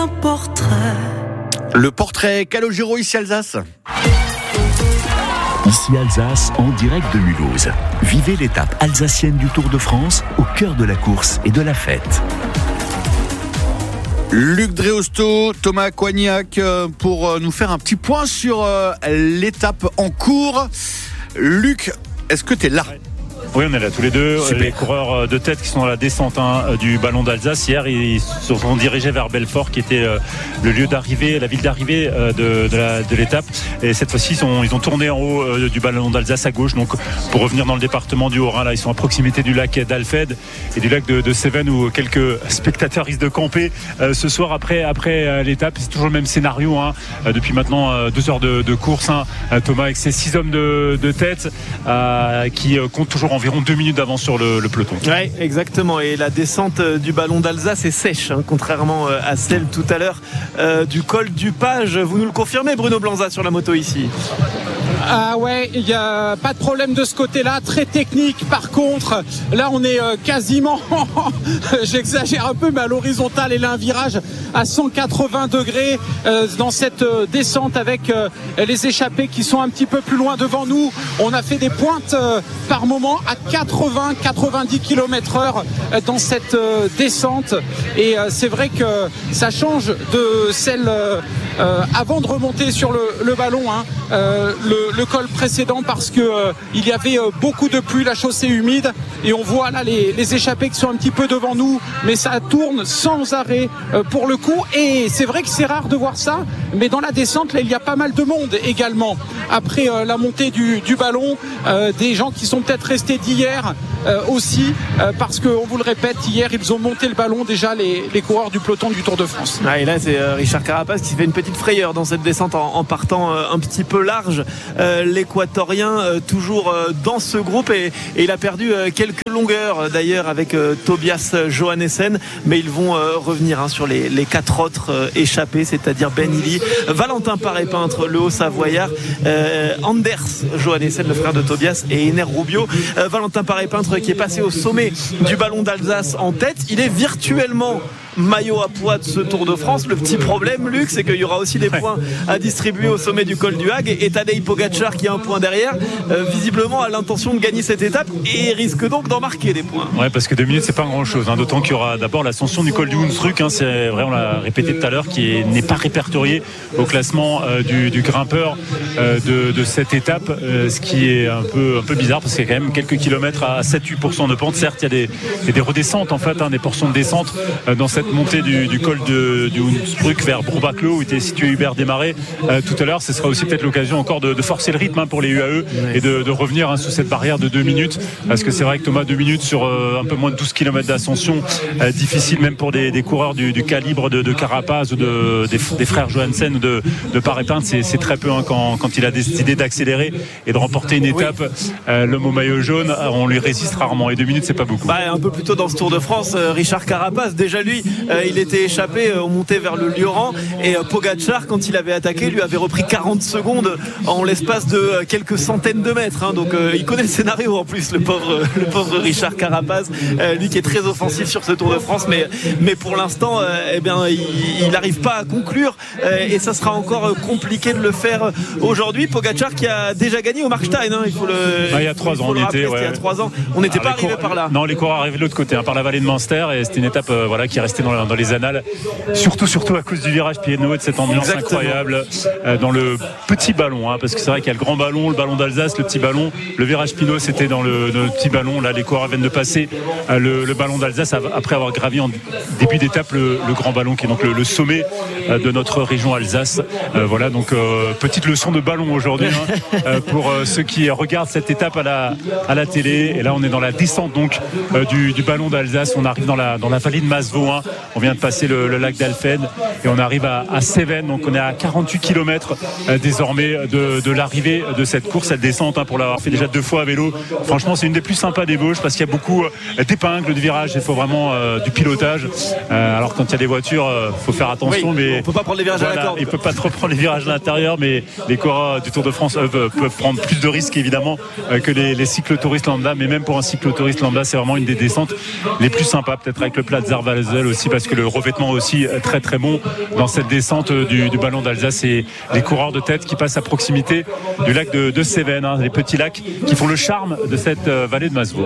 un portrait. Le portrait Calogero, ici Alsace. Ici Alsace, en direct de Mulhouse. Vivez l'étape alsacienne du Tour de France au cœur de la course et de la fête. Luc Dreosto, Thomas Coignac pour nous faire un petit point sur l'étape en cours. Luc, est-ce que tu es là ? Oui, on est là tous les deux. Super. Les coureurs de tête qui sont dans la descente du ballon d'Alsace. Hier, ils se sont dirigés vers Belfort, qui était le lieu d'arrivée, la ville d'arrivée de l'étape. Et cette fois-ci, ils ont tourné en haut du ballon d'Alsace à gauche. Donc, pour revenir dans le département du Haut-Rhin, là, ils sont à proximité du lac d'Alfeld et du lac de Cévennes, où quelques spectateurs risquent de camper ce soir après l'étape. C'est toujours le même scénario depuis maintenant 2 heures de course. Thomas avec ses 6 hommes de tête qui comptent toujours environ 2 minutes d'avance sur le peloton. Oui, exactement. Et la descente du ballon d'Alsace est sèche, contrairement à celle tout à l'heure du col du Page. Vous nous le confirmez, Bruno Blanza, sur la moto ici? Ah ouais, il n'y a pas de problème de ce côté-là, très technique. Par contre, là on est quasiment, j'exagère un peu, mais à l'horizontale, et là un virage à 180 degrés dans cette descente avec les échappés qui sont un petit peu plus loin devant nous. On a fait des pointes par moment à 80-90 km/h dans cette descente, et c'est vrai que ça change de celle avant de remonter sur le ballon, le col précédent, parce que il y avait beaucoup de pluie, la chaussée humide, et on voit là les échappés qui sont un petit peu devant nous, mais ça tourne sans arrêt pour le coup. Et c'est vrai que c'est rare de voir ça, mais dans la descente là, il y a pas mal de monde également après la montée du ballon, des gens qui sont peut-être restés d'hier aussi, parce qu'on vous le répète, hier ils ont monté le ballon déjà, les coureurs du peloton du Tour de France. Et là c'est Richard Carapaz qui fait une petite frayeur dans cette descente en partant un petit peu large. L'équatorien toujours dans ce groupe, et il a perdu quelques longueurs d'ailleurs avec Tobias Johannessen, mais ils vont revenir sur les 4 autres échappés, c'est-à-dire Ben Illy, Valentin Paré-Peintre, le Haut-Savoyard, Anders Johannessen, le frère de Tobias, et Ener Rubio. Valentin Paré-Peintre qui est passé au sommet du ballon d'Alsace en tête. Il est virtuellement maillot à pois de ce Tour de France. Le petit problème, Luc, c'est qu'il y aura aussi des points à distribuer au sommet du col du Hague, et Tadej Pogačar, qui a un point derrière, visiblement a l'intention de gagner cette étape et risque donc d'en marquer des points. Ouais, parce que 2 minutes c'est pas grand chose, d'autant qu'il y aura d'abord l'ascension du col du Hunsrück, c'est vrai, on l'a répété tout à l'heure, qui n'est pas répertorié au classement du grimpeur de cette étape, ce qui est un peu bizarre, parce qu'il y a quand même quelques kilomètres à 7-8% de pente. Certes, il y a des redescentes en fait, des portions de descente dans cette montée du col du Hunsrück vers Broubaclo, où était situé Hubert Desmarais tout à l'heure. Ce sera aussi peut-être l'occasion encore de forcer le rythme pour les UAE et de revenir sous cette barrière de 2 minutes, parce que c'est vrai que Thomas, 2 minutes sur un peu moins de 12 km d'ascension, difficile même pour des coureurs du calibre de Carapaz ou des frères Johannessen ou de Paré-Peintre. C'est très peu quand il a décidé d'accélérer et de remporter une étape. L'homme au maillot jaune, on lui résiste rarement, et 2 minutes c'est pas beaucoup. Un peu plus tôt dans ce Tour de France, Richard Carapaz, déjà lui, il était échappé, on montait vers le Lioran, et Pogačar, quand il avait attaqué, lui avait repris 40 secondes en l'espace de quelques centaines de mètres, donc il connaît le scénario en plus, le pauvre Richard Carapaz, lui qui est très offensif sur ce Tour de France, mais pour l'instant il n'arrive pas à conclure, et ça sera encore compliqué de le faire aujourd'hui. Pogačar qui a déjà gagné au Markstein, il y a 3 ans on y était, il y a 3 ans on n'était pas arrivé par là. Non, les coureurs arrivaient de l'autre côté, par la vallée de Münster, et c'était une étape qui est restée dans les annales, surtout à cause du virage pied-de-nez, de cette ambiance incroyable dans le petit ballon, parce que c'est vrai qu'il y a le grand ballon, le ballon d'Alsace, le petit ballon. Le virage Pinot, c'était dans le petit ballon. Là, les coureurs viennent de passer le ballon d'Alsace après avoir gravi en début d'étape le grand ballon, qui est donc le sommet de notre région Alsace. Donc petite leçon de ballon aujourd'hui pour ceux qui regardent cette étape à la télé. Et là, on est dans la descente donc du ballon d'Alsace. On arrive dans la vallée de Masvaux. On vient de passer le lac d'Alfeld et on arrive à Cévennes. Donc on est à 48 km désormais de l'arrivée de cette course. Cette descente, pour l'avoir fait déjà 2 fois à vélo, franchement c'est une des plus sympas des Vosges, parce qu'il y a beaucoup d'épingles, de virages. Il faut vraiment du pilotage. Alors quand il y a des voitures, faut faire attention. Oui, mais on peut pas prendre les virages à la corde. Il peut pas trop prendre les virages à l'intérieur, mais les coureurs du Tour de France peuvent prendre plus de risques évidemment que les cyclotouristes lambda. Mais même pour un cyclotouriste lambda, c'est vraiment une des descentes les plus sympas, peut-être avec le plat de Zarvalzel aussi. aussi parce que le revêtement est aussi très très bon dans cette descente du ballon d'Alsace et les coureurs de tête qui passent à proximité du lac de Cévennes, les petits lacs qui font le charme de cette vallée de Masevaux.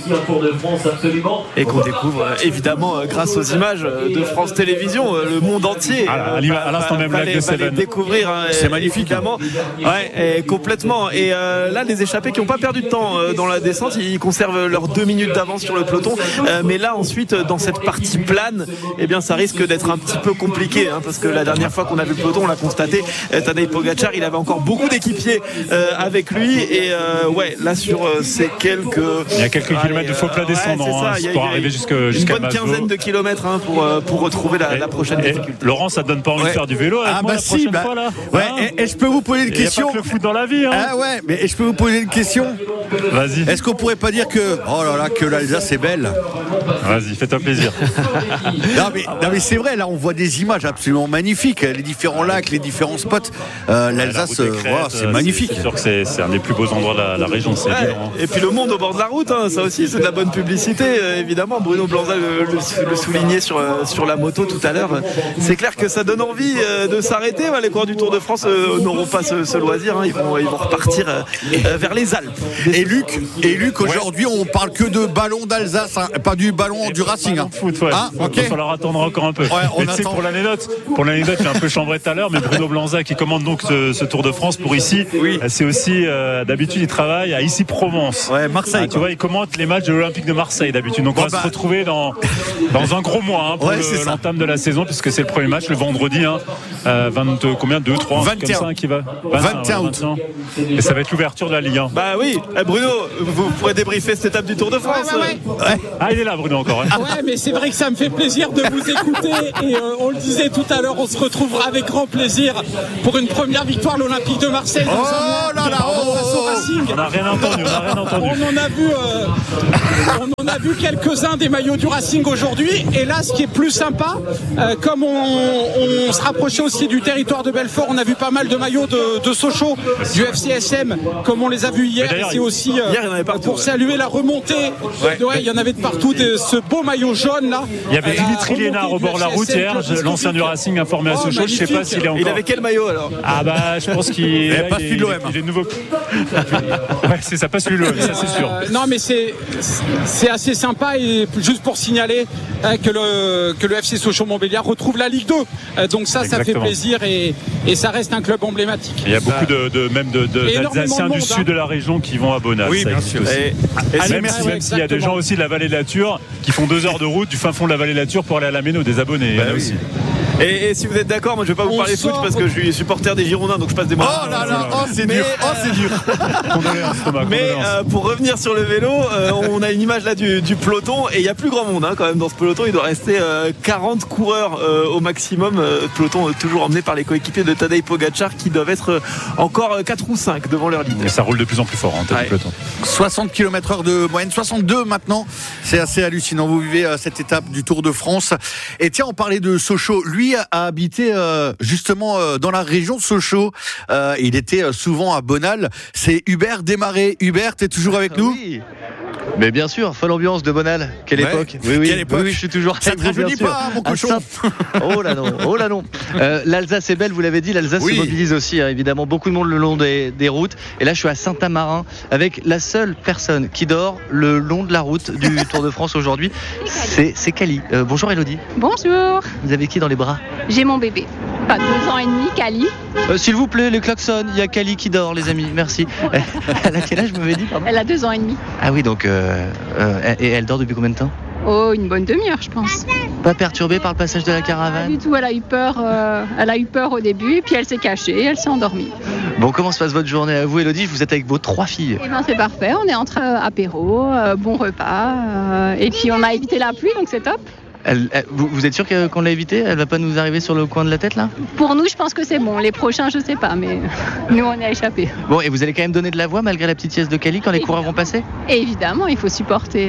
Et qu'on découvre évidemment grâce aux images de France Télévisions, le monde entier à l'instant même lac de Cévennes. Découvrir, c'est magnifique évidemment. Ouais, complètement. Et là, les échappés qui n'ont pas perdu de temps dans la descente, ils conservent leurs 2 minutes d'avance sur le peloton. Mais là, ensuite, dans cette partie plane, eh bien, ça risque d'être un petit peu compliqué, parce que la dernière fois qu'on a vu le peloton, on l'a constaté, Tadej Pogačar, il avait encore beaucoup d'équipiers avec lui. Et là, sur ces quelques... Il y a quelques kilomètres de faux plat descendant pour arriver jusqu'à Masevaux. Une bonne quinzaine de kilomètres pour retrouver la prochaine difficulté. Laurent, ça te donne pas envie de faire du vélo avec moi la prochaine fois là? Et je peux vous poser une question. Il n'y a pas que le foot dans la vie. Mais je peux vous poser une question. Vas-y. Est-ce qu'on pourrait pas dire que que l'Alsace est belle? Vas-y, fais-toi plaisir. non mais c'est vrai, là on voit des images absolument magnifiques, les différents lacs, les différents spots. L'Alsace, c'est magnifique. C'est sûr que c'est un des plus beaux endroits de la région, c'est évident. Et puis le monde au bord de la route, ça aussi c'est de la bonne publicité, évidemment. Bruno Blanza le soulignait sur la moto tout à l'heure. C'est clair que ça donne envie de s'arrêter. Les coureurs du Tour de France n'auront pas ce loisir, ils vont repartir vers les Alpes. Et Luc, aujourd'hui on parle que de ballon d'Alsace, pas du ballon du Racing. Foot, il va falloir attendre encore un peu. Mais tu sais, pour l'anecdote, j'ai un peu chambré tout à l'heure, mais Bruno Blanza qui commande donc ce Tour de France pour ici, c'est aussi d'habitude il travaille à Issy-Provence. Marseille. Tu vois, il commente les matchs de l'Olympique de Marseille d'habitude. Donc on va se retrouver dans un gros mois pour l'entame de la saison, puisque c'est le premier match le vendredi. 2, 3, 21 comme ça, qui va 21 août. Et ça va être l'ouverture de la Ligue 1. Bah oui, Bruno, vous pourrez débriefer cette étape du Tour de France. Ah, il est là, Bruno, encore. Ouais, mais c'est vrai que ça me fait plaisir de vous écouter. Et on le disait tout à l'heure, on se retrouvera avec grand plaisir pour une première victoire, l'Olympique de Marseille. On n'a rien entendu. On a vu quelques-uns des maillots du Racing aujourd'hui. Et là, ce qui est plus sympa, comme on se rapprochait aussi du territoire de Belfort, on a vu pas mal de maillots de Sochaux, du FCSM, comme on les a vus hier. C'est aussi hier, il y en avait partout, pour saluer la remontée. Il y en avait de partout, ce beau maillot jaune là. Il y avait Dimitri Lénard au bord de la route hier, l'ancien du Racing informé à Sochaux. Je ne sais pas s'il est encore. Il avait quel maillot alors? Je pense qu'il passe plus de l'OM. Il est nouveau. C'est ça, passe plus de l'OM, ça c'est sûr. Non, mais c'est assez sympa, et juste pour signaler que le FC Sochaux-Montbéliard retrouve la Ligue 2. Donc ça fait plaisir, et ça reste un club emblématique. Il y a beaucoup d'Alsaciens du sud de la région qui vont à Bonal. Oui, bien sûr. Même s'il y a des gens aussi de la vallée de la Ture qui font 2 heures de route du fin fond de la vallée de la Ture pour aller à la Méno, des abonnés. Il y en a aussi. Et si vous êtes d'accord, moi je vais pas vous parler foot parce que je suis supporter des Girondins, donc je passe des moments. C'est dur. Mais pour revenir sur le vélo, on a une image là du peloton, et il y a plus grand monde quand même dans ce peloton. Il doit rester 40 coureurs au maximum. Peloton toujours emmené par les coéquipiers de Tadej Pogačar, qui doivent être encore 4 ou 5 devant leur leader. Et ça roule de plus en plus fort, le peloton. 60 km/h de moyenne, 62 maintenant. C'est assez hallucinant. Vous vivez cette étape du Tour de France. Et tiens, on parlait de Sochaux. Lui a habité justement dans la région de Sochaux. Il était souvent à Bonal. C'est Hubert Desmarais. Hubert, t'es toujours avec nous? Oui. Mais bien sûr, folle ambiance de Bonal. Quelle époque. Oui, quelle époque. Oui, je suis toujours ça avec te vous, bien rajeunit sûr. pas, mon cochon. Oh là non. L'Alsace est belle, vous l'avez dit. L'Alsace se mobilise aussi, évidemment. Beaucoup de monde le long des routes. Et là, je suis à Saint-Amarin avec la seule personne qui dort le long de la route du Tour de France aujourd'hui. C'est Cali. Bonjour Elodie. Bonjour. Vous avez qui dans les bras? J'ai mon bébé. Pas 2 ans et demi, Cali. S'il vous plaît, les klaxons. Il y a Cali qui dort, les amis. Merci. Elle a quel âge, vous m'avez dit, pardon? Elle a 2 ans et demi. Ah oui, donc et elle dort depuis combien de temps? Oh, une bonne demi-heure, je pense. Pas perturbée par le passage de la caravane? Pas du tout, elle a eu peur au début, puis elle s'est cachée, elle s'est endormie. Bon, comment se passe votre journée à vous, Elodie? Vous êtes avec vos 3 filles. Eh bien, c'est parfait, on est entre apéro, bon repas, et puis on a évité la pluie, donc c'est top. Vous êtes sûr qu'on l'a évité? Elle va pas nous arriver sur le coin de la tête là? Pour nous, je pense que c'est bon. Les prochains, je sais pas, mais nous, on est échappés. Bon, et vous allez quand même donner de la voix malgré la petite sieste de Cali quand les coureurs vont passer? Et évidemment, il faut supporter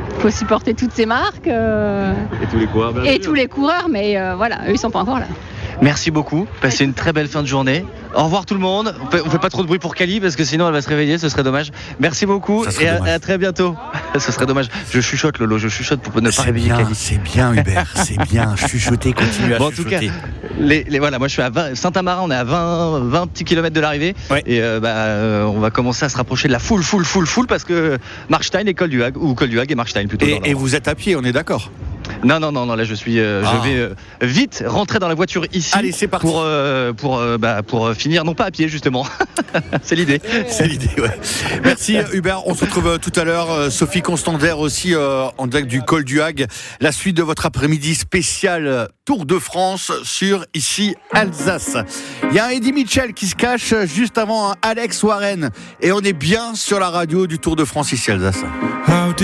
toutes ces marques. Et tous les coureurs, bien sûr. Tous les coureurs, mais voilà, eux, ils sont pas encore là. Merci beaucoup. Passez une très belle fin de journée. Au revoir tout le monde. On fait pas trop de bruit pour Cali parce que sinon elle va se réveiller, ce serait dommage. Merci beaucoup et à très bientôt. Ce serait dommage. Je chuchote Lolo, je chuchote pour ne pas réveiller Cali. C'est bien Hubert, c'est bien. Chuchoter, continuez à chuchoter. En tout cas, voilà, moi je suis à Saint-Amarin, on est à 20 petits kilomètres de l'arrivée. Ouais. Et on va commencer à se rapprocher de la foule parce que Markstein et Col du Hague, ou Col du Hague et Markstein plutôt. Et vous êtes à pied, on est d'accord? Non, là je vais vite rentrer dans la voiture ici. Allez, c'est parti. Pour finir, non pas à pied justement. C'est l'idée. C'est l'idée, ouais. Merci Hubert, on se retrouve tout à l'heure. Sophie Constander aussi en direct du Col du Hague. La suite de votre après-midi spécial Tour de France sur ici Alsace. Il y a un Eddie Mitchell qui se cache juste avant un Alex Warren et on est bien sur la radio du Tour de France ici Alsace.